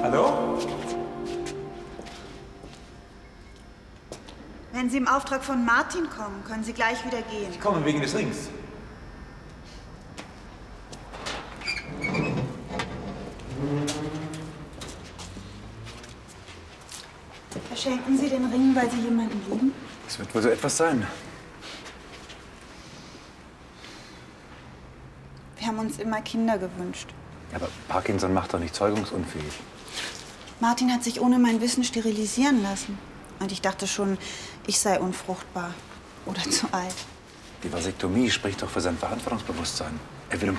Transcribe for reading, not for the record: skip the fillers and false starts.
Hallo? Wenn Sie im Auftrag von Martin kommen, können Sie gleich wieder gehen. Ich komme wegen des Rings. Verschenken Sie den Ring, weil Sie jemanden lieben? Es wird wohl so etwas sein. Wir haben uns immer Kinder gewünscht. Aber Parkinson macht doch nicht zeugungsunfähig. Martin hat sich ohne mein Wissen sterilisieren lassen. Und ich dachte schon, ich sei unfruchtbar oder zu alt. Die Vasektomie spricht doch für sein Verantwortungsbewusstsein. Er will